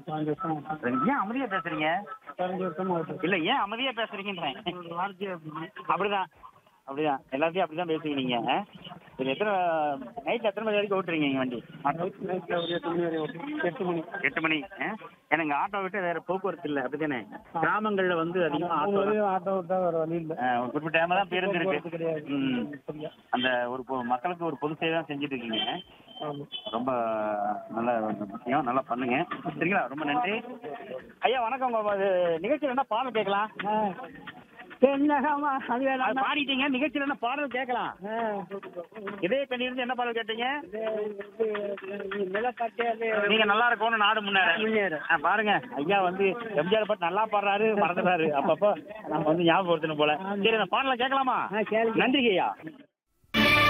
பாஞ்சு வருஷம் ஆகுது. ஏன் அமைதியா பேசுறீங்க? 15 வருஷமா ஆகுது. இல்ல ஏன் அமைதியா பேசுறீங்கன்றேன். வாழ்க்கையே அப்படி. அப்படிதான் அப்படிதான் எல்லாத்தையும் அப்படிதான் பேசுவீங்க நீங்க. இது எத்தனை நைட்ல எத்தனை மணி வரைக்கும் ஓட்டுறீங்க நீங்க வண்டி? நைட்டில் ஒரு 8 மணி வரை ஓட்டும். 8 மணி. 8 மணி. ஏன்னா இங்க ஆட்டோ விட்டு வேற போக்குவரத்து இல்லை அப்படித்தானே? கிராமங்கள்ல வந்து அதிகமா ஆட்டோ ஆட்டோ விட்டா வேறு வழி இல்லை. ஒரு குறிப்பிட்ட டைம்ல தான் பேருந்து இருக்கு. கிடையாது. ம். அந்த ஒரு மக்களுக்கு ஒரு பொது சேவை தான் செஞ்சுட்டு இருக்கீங்க. ஆமாம். ரொம்ப நல்ல விஷயம், நல்லா பண்ணுங்க. சரிங்களா, ரொம்ப நன்றி ஐயா. வணக்கம். உங்க நிகழ்ச்சியில் என்ன பாடல் கேட்கலாம்? அது பாடிட்டீங்க. நிகழ்ச்சியில் என்ன பாடல் கேட்கலாம்? இதே கண்ணிருந்து என்ன பாடல் கேட்டீங்க? நீங்க நல்லா இருக்கணும், நாடு முன்னேற. பாருங்க ஐயா வந்து எம்ஜிஆர் பாட்டு நல்லா பாடுறாரு, மறந்துடுறாரு. அப்பப்போ நம்ம வந்து ஞாபகப்படுத்தணும் போல. சரி, அந்த பாடலை கேட்கலாமா? நன்றி ஐயா.